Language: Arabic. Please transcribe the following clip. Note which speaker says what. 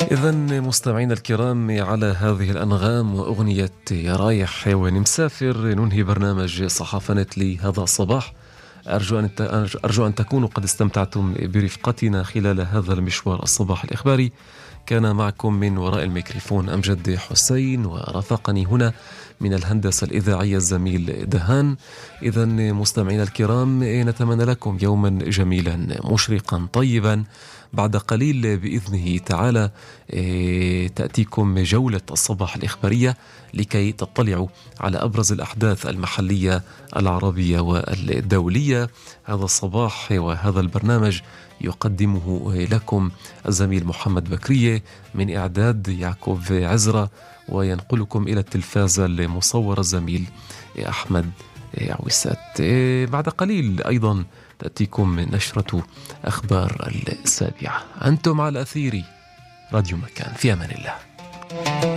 Speaker 1: إذن مستمعينا الكرام، على هذه الأنغام وأغنية يا رايح ونمسافر ننهي برنامج صحافنت لهذا الصباح. أرجو أن تكونوا قد استمتعتم برفقتنا خلال هذا المشوار الصباح الإخباري. كان معكم من وراء الميكروفون أمجد حسين، ورافقني هنا من الهندسة الإذاعية الزميل دهان. إذن مستمعينا الكرام، نتمنى لكم يوما جميلا مشرقا طيبا. بعد قليل بإذنه تعالى تأتيكم جولة الصباح الإخبارية لكي تطلعوا على أبرز الأحداث المحلية العربية والدولية. هذا الصباح وهذا البرنامج يقدمه لكم الزميل محمد بكرية، من إعداد يعقوب عزرة، وينقلكم إلى التلفاز المصور الزميل أحمد عويسات. بعد قليل أيضا تأتيكم نشرة أخبار السابعة. أنتم على أثير راديو مكان، في أمان الله.